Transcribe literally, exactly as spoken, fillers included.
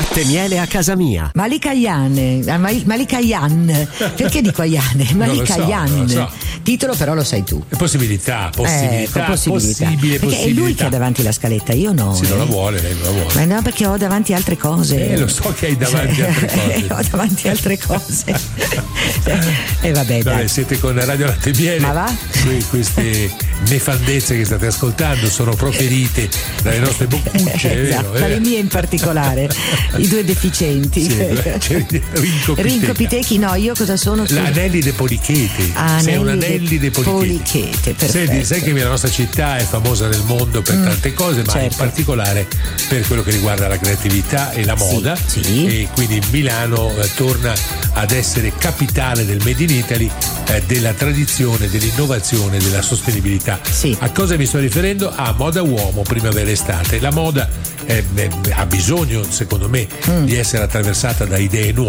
Latte e miele a casa mia. Malika Yan, Malika Yan, perché dico Yan? Malika so, Yan. so. Titolo però lo sai tu. Possibilità, possibilità, ecco, possibilità. possibile, perché è lui che ha davanti la scaletta, io no. Sì, eh. non la vuole, lei non la vuole. Ma no, perché ho davanti altre cose. Eh, lo so che hai davanti altre cose. ho davanti altre cose. E eh, vabbè, vabbè, dai. siete con Radio Latte e Miele. Ma va? Que- queste nefandezze che state ascoltando sono proferite dalle nostre boccucce, è esatto, vero? dalle Eh? mie in particolare, i due deficienti. Sì, cioè, Rinco Piteca. Rinco Pitechi, no, io cosa sono? L'Anelli de Polichete. Ah, sei un Anelli Anelli de Polichete. Polichete, perfetto. Senti, sai che la nostra città è famosa nel mondo per Mm, tante cose, ma certo. in particolare per quello che riguarda la creatività e la moda. Sì, sì. E quindi Milano eh, torna ad essere capitale del Made in Italy, eh, della tradizione, dell'innovazione, della sostenibilità. Sì. A cosa mi sto riferendo? A moda uomo, primavera estate. La moda eh, eh, ha bisogno, secondo me, Mm. di essere attraversata da idee nuove.